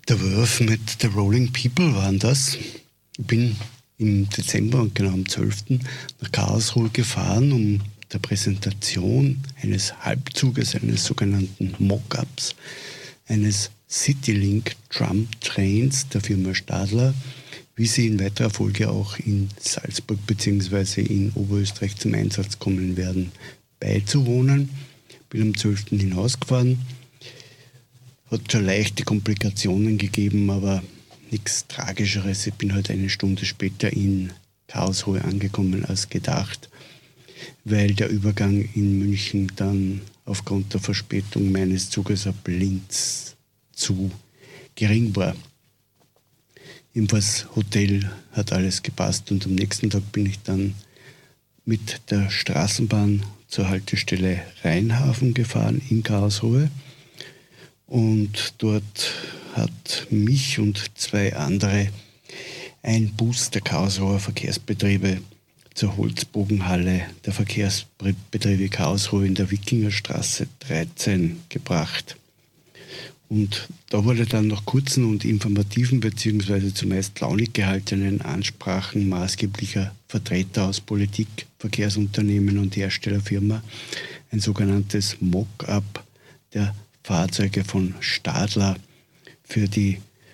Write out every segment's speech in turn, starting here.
Der Wurf mit The Rolling People waren das. Ich bin im Dezember und genau am 12. nach Karlsruhe gefahren, um der Präsentation eines Halbzuges, eines sogenannten Mock-ups, eines Citylink Tram Trains der Firma Stadler, wie sie in weiterer Folge auch in Salzburg bzw. in Oberösterreich zum Einsatz kommen werden, beizuwohnen. Bin am 12. hinausgefahren. Hat schon leichte Komplikationen gegeben, aber nichts Tragischeres. Ich bin halt eine Stunde später in Karlsruhe angekommen als gedacht, weil der Übergang in München dann aufgrund der Verspätung meines Zuges ab Linz zu gering war. Jedenfalls Hotel hat alles gepasst und am nächsten Tag bin ich dann mit der Straßenbahn zur Haltestelle Rheinhafen gefahren in Karlsruhe. Und dort hat mich und zwei andere ein Bus der Karlsruher Verkehrsbetriebe zur Holzbogenhalle der Verkehrsbetriebe Karlsruhe in der Wikingerstraße 13 gebracht. Und da wurde dann nach kurzen und informativen bzw. zumeist launig gehaltenen Ansprachen maßgeblicher Vertreter aus Politik, Verkehrsunternehmen und Herstellerfirma ein sogenanntes Mock-up der Fahrzeuge von Stadler für die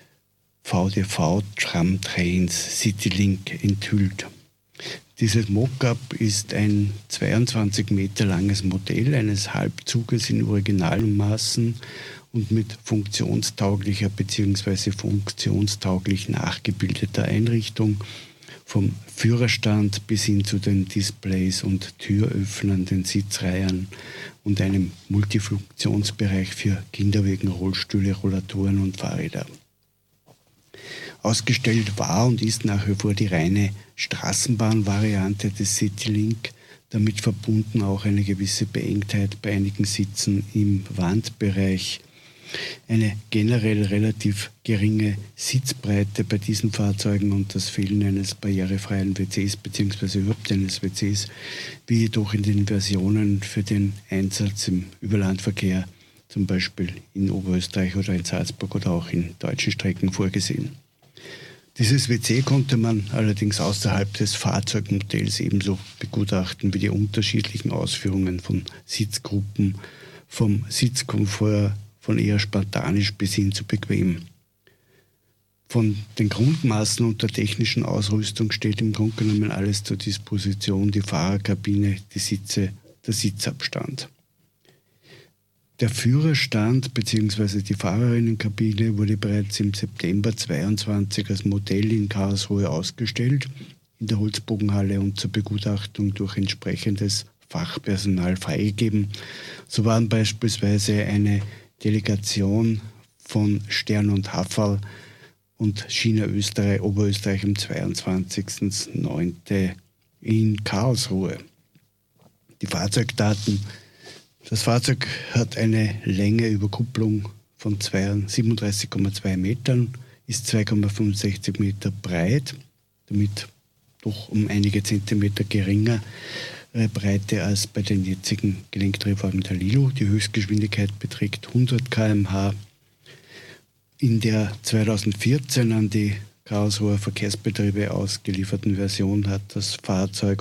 VDV-Tramtrains Citylink enthüllt. Dieses Mock-up ist ein 22 Meter langes Modell eines Halbzuges in Originalmaßen und mit funktionstauglicher bzw. funktionstauglich nachgebildeter Einrichtung, vom Führerstand bis hin zu den Displays und Türöffnern, den Sitzreihen und einem Multifunktionsbereich für Kinderwegen, Rollstühle, Rollatoren und Fahrräder. Ausgestellt war und ist nach wie vor die reine Straßenbahnvariante des Citylink, damit verbunden auch eine gewisse Beengtheit bei einigen Sitzen im Wandbereich. Eine generell relativ geringe Sitzbreite bei diesen Fahrzeugen und das Fehlen eines barrierefreien WCs bzw. überhaupt eines WCs, wie jedoch in den Versionen für den Einsatz im Überlandverkehr, zum Beispiel in Oberösterreich oder in Salzburg oder auch in deutschen Strecken vorgesehen. Dieses WC konnte man allerdings außerhalb des Fahrzeugmodells ebenso begutachten wie die unterschiedlichen Ausführungen von Sitzgruppen, vom Sitzkomfort von eher spartanisch bis hin zu bequem. Von den Grundmaßen und der technischen Ausrüstung steht im Grunde genommen alles zur Disposition, die Fahrerkabine, die Sitze, der Sitzabstand. Der Führerstand bzw. die Fahrerinnenkabine wurde bereits im September 22 als Modell in Karlsruhe ausgestellt, in der Holzbogenhalle und zur Begutachtung durch entsprechendes Fachpersonal freigegeben. So waren beispielsweise eine Delegation von Stern und Hafal und China Österreich, Oberösterreich am 22.09. in Karlsruhe. Die Fahrzeugdaten: Das Fahrzeug hat eine Länge über Kupplung von 37,2 Metern, ist 2,65 Meter breit, damit doch um einige Zentimeter geringer Breite als bei den jetzigen Gelenktriebwagen der Lilo. Die Höchstgeschwindigkeit beträgt 100 km/h. In der 2014 an die Karlsruher Verkehrsbetriebe ausgelieferten Version hatte das Fahrzeug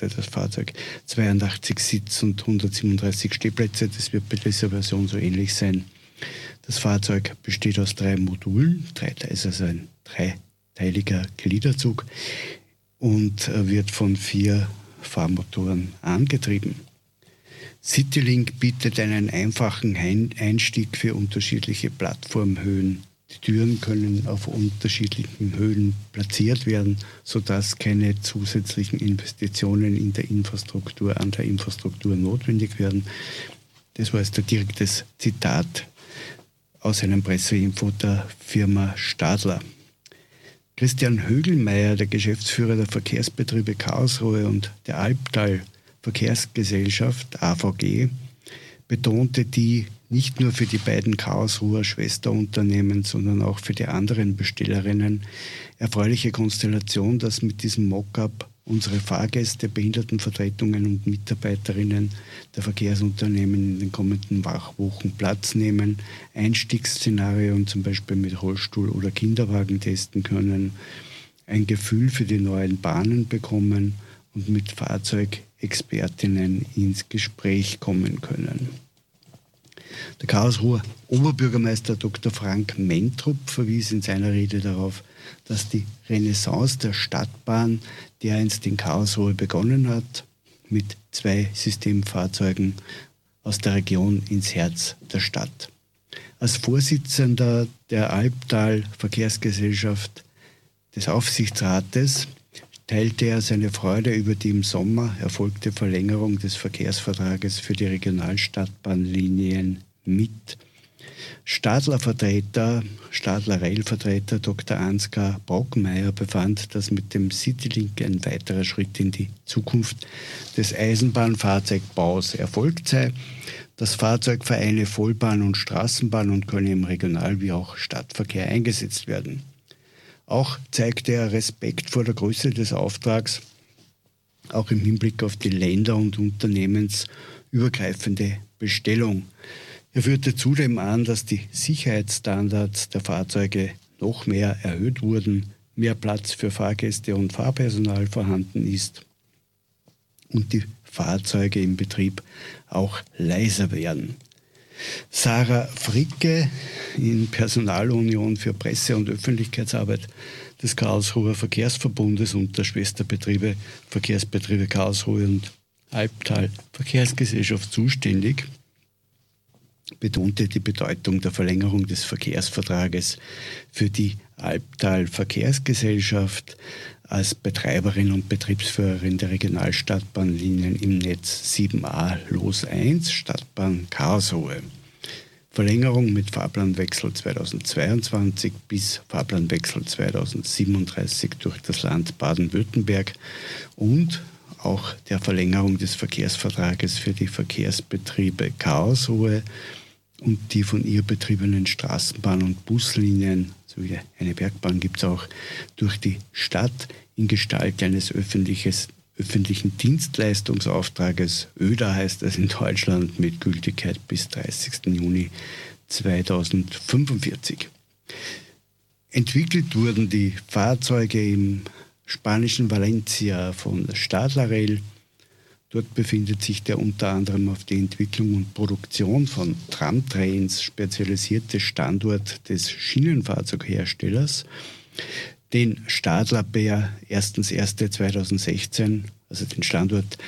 82 Sitz- und 137 Stehplätze. Das wird bei dieser Version so ähnlich sein. Das Fahrzeug besteht aus 3 Modulen, also ein dreiteiliger Gliederzug, und wird von 4 Fahrmotoren angetrieben. Citylink bietet einen einfachen Einstieg für unterschiedliche Plattformhöhen. Die Türen können auf unterschiedlichen Höhen platziert werden, sodass keine zusätzlichen Investitionen an der Infrastruktur notwendig werden. Das war jetzt ein direktes Zitat aus einem Presseinfo der Firma Stadler. Christian Högelmeier, der Geschäftsführer der Verkehrsbetriebe Karlsruhe und der Albtal Verkehrsgesellschaft AVG, betonte die nicht nur für die beiden Karlsruher Schwesterunternehmen, sondern auch für die anderen Bestellerinnen erfreuliche Konstellation, dass mit diesem Mockup unsere Fahrgäste, Behindertenvertretungen und Mitarbeiterinnen der Verkehrsunternehmen in den kommenden Wochen Platz nehmen, Einstiegsszenarien zum Beispiel mit Rollstuhl oder Kinderwagen testen können, ein Gefühl für die neuen Bahnen bekommen und mit Fahrzeugexpertinnen ins Gespräch kommen können. Der Karlsruher Oberbürgermeister Dr. Frank Mentrup verwies in seiner Rede darauf, dass die Renaissance der Stadtbahn dereinst in Karlsruhe begonnen hat, mit 2 Systemfahrzeugen aus der Region ins Herz der Stadt. Als Vorsitzender der Albtal Verkehrsgesellschaft des Aufsichtsrates teilte er seine Freude über die im Sommer erfolgte Verlängerung des Verkehrsvertrages für die Regionalstadtbahnlinien mit. Stadler Rail-Vertreter Dr. Ansgar Brockmeier befand, dass mit dem Citylink ein weiterer Schritt in die Zukunft des Eisenbahnfahrzeugbaus erfolgt sei. Das Fahrzeug vereine Vollbahn und Straßenbahn und könne im Regional- wie auch Stadtverkehr eingesetzt werden. Auch zeigte er Respekt vor der Größe des Auftrags, auch im Hinblick auf die länder- und unternehmensübergreifende Bestellung. Er führte zudem an, dass die Sicherheitsstandards der Fahrzeuge noch mehr erhöht wurden, mehr Platz für Fahrgäste und Fahrpersonal vorhanden ist und die Fahrzeuge im Betrieb auch leiser werden. Sarah Fricke in Personalunion für Presse- und Öffentlichkeitsarbeit des Karlsruher Verkehrsverbundes und der Schwesterbetriebe Verkehrsbetriebe Karlsruhe und Albtal Verkehrsgesellschaft zuständig, betonte die Bedeutung der Verlängerung des Verkehrsvertrages für die Albtal Verkehrsgesellschaft als Betreiberin und Betriebsführerin der Regionalstadtbahnlinien im Netz 7a Los 1 Stadtbahn Karlsruhe. Verlängerung mit Fahrplanwechsel 2022 bis Fahrplanwechsel 2037 durch das Land Baden-Württemberg und auch der Verlängerung des Verkehrsvertrages für die Verkehrsbetriebe Karlsruhe und die von ihr betriebenen Straßenbahn- und Buslinien sowie eine Bergbahn gibt es auch durch die Stadt in Gestalt eines öffentlichen Dienstleistungsauftrages. ÖDA heißt das in Deutschland, mit Gültigkeit bis 30. Juni 2045. Entwickelt wurden die Fahrzeuge im spanischen Valencia von Stadler Rail. Dort befindet sich der unter anderem auf die Entwicklung und Produktion von Tramtrains spezialisierte Standort des Schienenfahrzeugherstellers, den Stadler per 1.1.2016, also den Standort,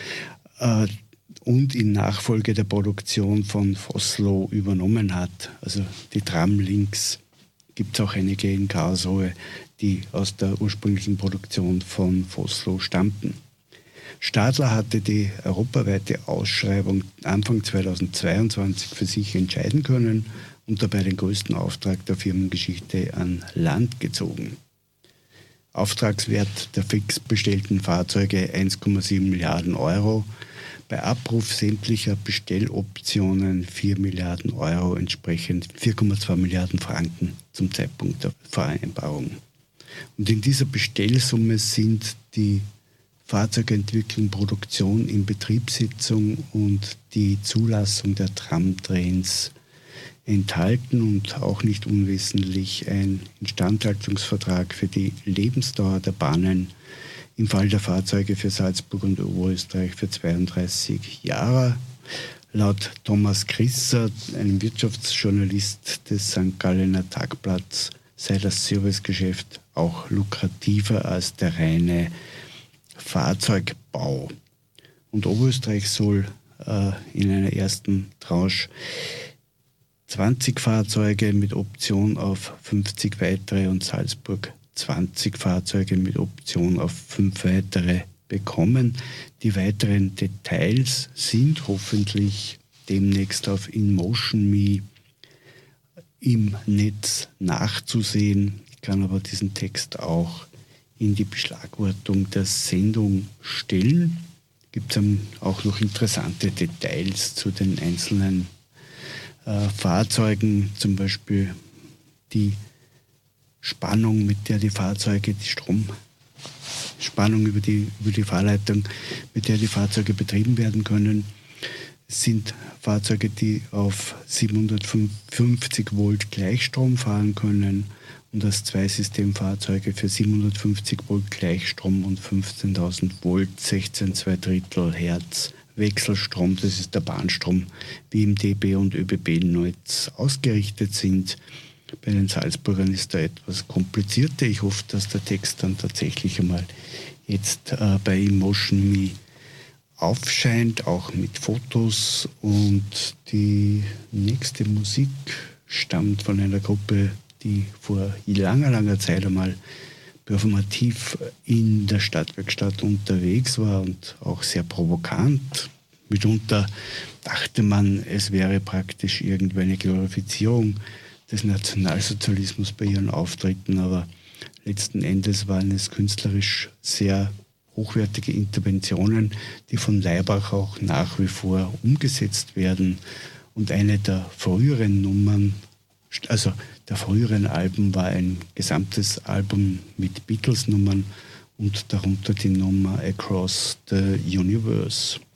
und in Nachfolge der Produktion von Vossloh übernommen hat. Also die Tramlinks gibt es auch einige in Karlsruhe, die aus der ursprünglichen Produktion von Vossloh stammten. Stadler hatte die europaweite Ausschreibung Anfang 2022 für sich entscheiden können und dabei den größten Auftrag der Firmengeschichte an Land gezogen. Auftragswert der fix bestellten Fahrzeuge 1,7 Milliarden Euro, bei Abruf sämtlicher Bestelloptionen 4 Milliarden Euro, entsprechend 4,2 Milliarden Franken zum Zeitpunkt der Vereinbarung. Und in dieser Bestellsumme sind die Fahrzeugentwicklung, Produktion, Inbetriebssetzung und die Zulassung der Tramtrains enthalten und auch nicht unwesentlich ein Instandhaltungsvertrag für die Lebensdauer der Bahnen im Fall der Fahrzeuge für Salzburg und Oberösterreich für 32 Jahre. Laut Thomas Krisser, einem Wirtschaftsjournalist des St. Gallener Tagblatts, sei das Servicegeschäft auch lukrativer als der reine Fahrzeugbau. Und Oberösterreich soll in einer ersten Tranche 20 Fahrzeuge mit Option auf 50 weitere und Salzburg 20 Fahrzeuge mit Option auf 5 weitere bekommen. Die weiteren Details sind hoffentlich demnächst auf InMotion.me im Netz nachzusehen. Ich kann aber diesen Text auch in die Beschlagwortung der Sendung stellen. Gibt es auch noch interessante Details zu den einzelnen Fahrzeugen, zum Beispiel die Spannung, mit der die Fahrzeuge die Spannung über die Fahrleitung, mit der die Fahrzeuge betrieben werden können. Es sind Fahrzeuge, die auf 750 Volt Gleichstrom fahren können und als Zweisystemfahrzeuge für 750 Volt Gleichstrom und 15.000 Volt 16,2 Hertz Wechselstrom, das ist der Bahnstrom, wie im DB- und ÖBB-Netz ausgerichtet sind. Bei den Salzburgern ist da etwas komplizierter. Ich hoffe, dass der Text dann tatsächlich einmal jetzt bei Emotion.me aufscheint, auch mit Fotos. Und die nächste Musik stammt von einer Gruppe, die vor langer Zeit einmal performativ in der Stadtwerkstatt unterwegs war und auch sehr provokant. Mitunter dachte man, es wäre praktisch irgendwie eine Glorifizierung des Nationalsozialismus bei ihren Auftritten, aber letzten Endes waren es künstlerisch sehr hochwertige Interventionen, die von Laibach auch nach wie vor umgesetzt werden. Und eine der früheren Nummern, also der früheren Alben, war ein gesamtes Album mit Beatles-Nummern und darunter die Nummer Across the Universe.